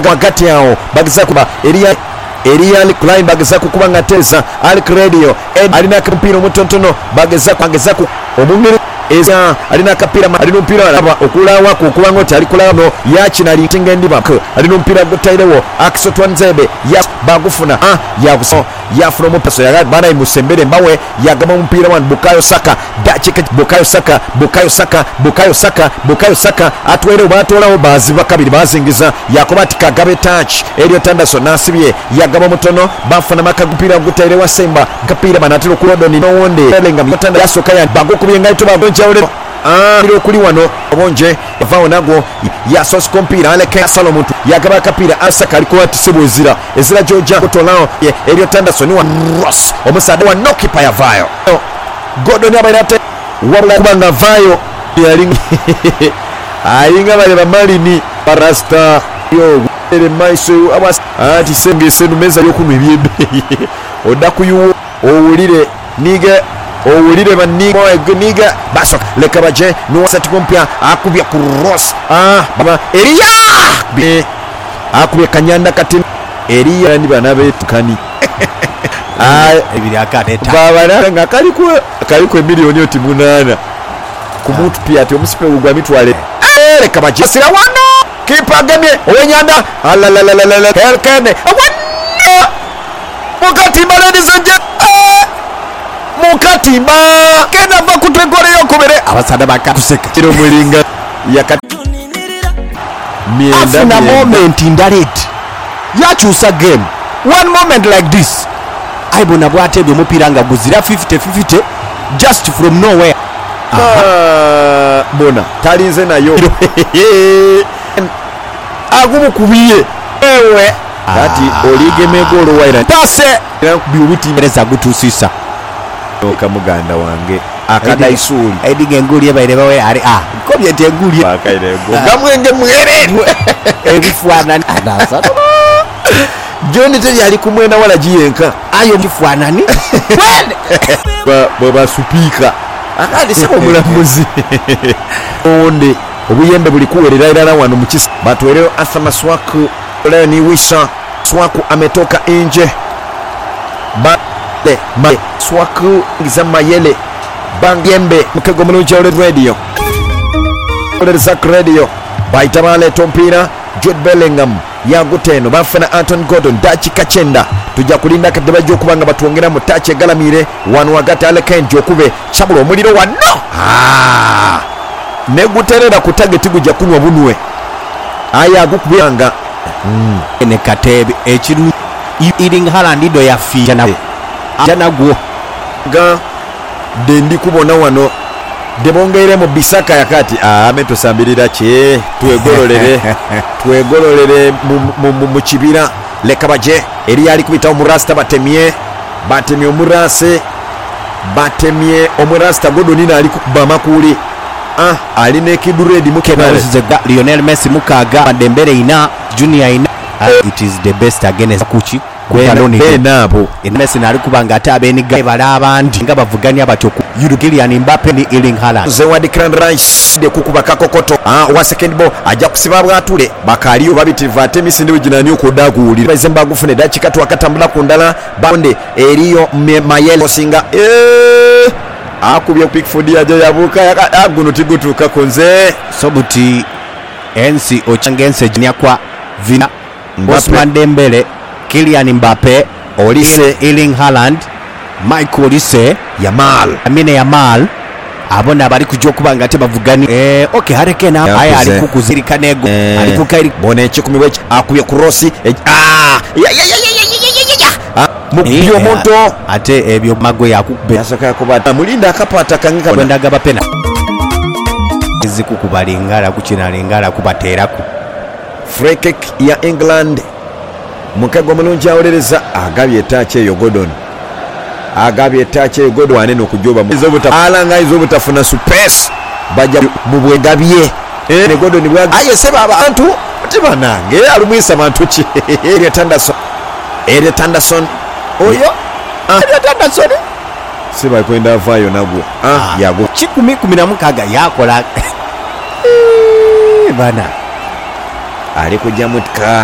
wakati yao bageza kuba Elian Klein bageza kukuba ngateza Al Radio alina kapira mutontono bageza omungere eza alina kapira alina mpira alaba okulawa kukuba ngoti alikulano yakina litingendi bako alina mpira gotairewo Akisotwa Nzebe ya bagufuna yafuna mupaso ya bana imusembere mbawe yagama mpira wan Bukayo Saka dachika Bukayo Saka atwere batolawo baziba kabiri bazingiza yakobati kagabe touch Elliot Anderson nasibye yagama mutono bafuna makagupira gutairewa Semba kapira manatiro kulodoni nowonde elenga mutanda yasoka ya bagukubye ngaito bagonjawle ilo kuli wano bonje vao nago ya sos kompira aleke Salomuntu yagaba kapira Asaka alikuwa tisebozira ezira Georgia kutolao Elliot Anderson wa Ross omusada wa nokipa ya vayo Gordon abayate wabula kubanga vayo yalinga ayinga bale bamalini barasta yo ele maiso abas ati sengese numeza yokunwa ebyebe odakuyu owulire baniga basoka lekabaje nuwasati kompya akubya ku Ross baba Elia akubye kanyanda kati Elia ni banabe tukani ebiri akateta baba nga kaliko milioni oti 8 kumuntu pia ati omusipe ugwa mitwale lekabaje sira wano kipa gamye owenyanda alalalala kelkene mukatimba ladies and gentlemen mukatimba kena bakutwegore yokubere abasada bakakuseka kiro mulinga yakati afuna moment indirect yachusa game one moment like this aibona bwatebwe mupira nga guzira 50-50 just from nowhere bona talinze nayo agumukubiye ewe kati oligemegoro waira pase biubuti mereza gutusisa okamuganda wange akadaisuli edige nguli ebaire bawe ari kobye teguli akairego gamwenge mwererwe ebifwana adasa John teri ali kumwena wala jiyenka ayo mfwanani baba supika akali siko mulamuzi onde obuyembe buli kuwerera irara wano mukisa batwereo Athama Swaku leo ni Wisa Swaku ametoka nje Swaku Zamayele Bangembe mkego mluja ule radio ule Zak Radio baitabale tompira Jude Bellingham yaguteno bafana Anton Gordon dachi kachenda tujja kulinda kadaba jokubanga batuongera mutache galamire wanu wagati alekenje okube chabulo omuliro wano neguterera ku target gujja kunywa bunwe aya agukubanga ene katebe ekiru Erling Haaland ndo yafija na janagwo ga dendi kubona wano debongere mu Bisaka yakati ameto sambirira che twegololere mu kibira lekabaje eri ali kubita omurasta batemye omurasta godonina ali kukuba makuli ali ne kiduredi mukebale Lionel Messi mukaga Dembele ina Junior ina it is the best against kuchi nabo Messi nali kubanga atabeni bala abandi nga bavuganya batyoku Kylian Mbappe ni Erling Haaland Zewadi Grand Rice de kukuba kakokoto wa second ball ajja kusibabwa atule bakaliyo babitiva temisindi wijinani okudagulira bazemba gufune dakika twakatambula kundala bonde eriyo Mayele singa akubye Pickford yaje yabuka aguno tigutuka konze sobuti NC ochangense jinya kwa Vina Ousmane Dembele Kylian Mbappe Olise Erling Haaland Michael Olise Yamal abona bali kujja kubanga ate bavugani okay harekena aya ali kukuzirika nego ali kukairi bone ekikumi bwe akubye ku Rossi mubyo moto ate ebyo mago yakubbe yasaka yakubata mulinda akapata kangika bwenda gaba pena izikukubalingala kukinalingala kubaterako free kick ya England mukago mulungi awolereza agabye tache eyo Gordon wanene okujoba alanga izo butafuna space bajja mubwegabye ne Gordon bwaga ayeseba abantu tibanange alumwisa abantu ki Elliot Anderson oyo Elliot Anderson siba kwenda vayo nagwo yago 10-16 yakola bana ali kujja mutka